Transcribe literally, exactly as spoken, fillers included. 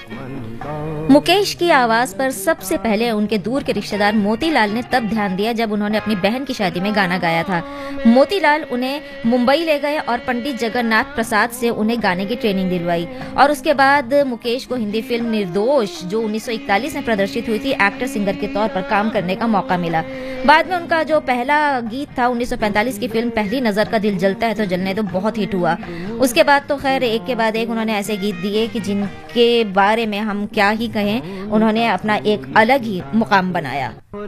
मुकेश की आवाज पर सबसे पहले उनके दूर के रिश्तेदार मोतीलाल ने तब ध्यान दिया जब उन्होंने अपनी बहन की शादी में गाना गाया था। मोतीलाल उन्हें मुंबई ले गए और पंडित जगन्नाथ प्रसाद से उन्हें गाने की ट्रेनिंग दिलवाई और उसके बाद मुकेश को हिंदी फिल्म निर्दोष जो उन्नीस सौ इकतालीस में प्रदर्शित हुई थी एक्टर सिंगर के तौर पर काम करने का मौका मिला। बाद में उनका जो पहला गीत था उन्नीस सौ पैंतालीस की फिल्म पहली नजर का दिल जलता है तो जलने तो बहुत हिट हुआ। उसके बाद तो खैर एक के बाद एक उन्होंने ऐसे गीत दिए कि जिनके बारे में हम क्या ही कहें, उन्होंने अपना एक अलग ही मुकाम बनाया।